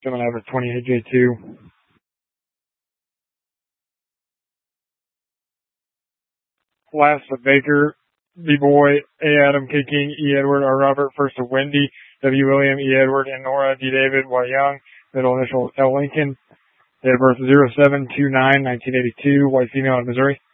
Coming out of 28J2. Last of Baker, B-Boy, A. Adam, K. King, E. Edward, R. Robert. First of Wendy, W. William, E. Edward, and Nora, D. David, Y. Young. Middle initial, L. Lincoln. Date of birth 07/29/1982. White female in Missouri.